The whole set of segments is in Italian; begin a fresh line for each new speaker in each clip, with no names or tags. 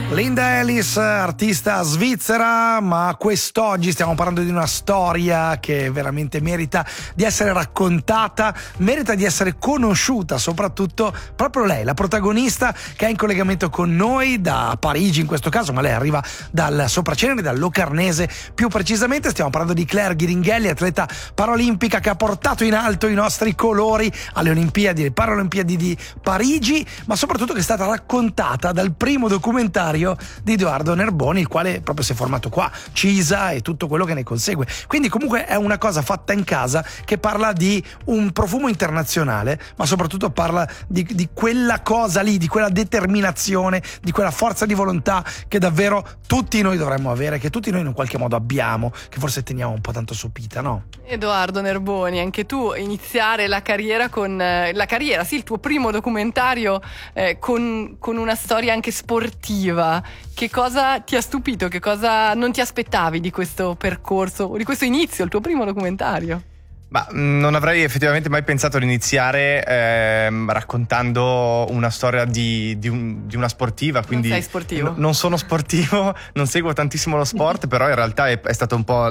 Linda Ellis, artista svizzera, ma quest'oggi stiamo parlando di una storia che veramente merita di essere raccontata, merita di essere conosciuta, soprattutto proprio lei, la protagonista che è in collegamento con noi da Parigi in questo caso, ma lei arriva dal Sopracenere, dal Locarnese più precisamente. Stiamo parlando di Claire Ghiringhelli, atleta paralimpica che ha portato in alto i nostri colori alle Olimpiadi, alle Paralimpiadi di Parigi, ma soprattutto che è stata raccontata dal primo documentario di Edoardo Nerboni, il quale proprio si è formato qua, CISA e tutto quello che ne consegue. Quindi comunque è una cosa fatta in casa che parla di un profumo internazionale, ma soprattutto parla di quella cosa lì, di quella determinazione, di quella forza di volontà che davvero tutti noi dovremmo avere, che tutti noi in un qualche modo abbiamo, che forse teniamo un po' tanto sopita, no?
Edoardo Nerboni, anche tu iniziare la carriera il tuo primo documentario con una storia anche sportiva. Che cosa ti ha stupito? Che cosa non ti aspettavi di questo percorso, di questo inizio, il tuo primo documentario?
Ma non avrei effettivamente mai pensato di iniziare raccontando una storia di una sportiva, quindi
non sei sportivo?
Non sono sportivo, non seguo tantissimo lo sport, però in realtà è stato un po'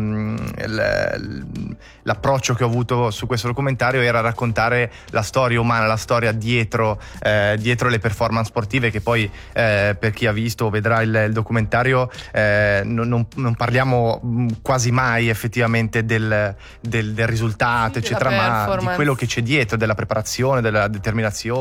l'approccio che ho avuto su questo documentario, era raccontare la storia umana, la storia dietro le performance sportive, che poi per chi ha visto o vedrà il documentario non parliamo quasi mai effettivamente del risultato, eccetera, ma di quello che c'è dietro, della preparazione, della determinazione.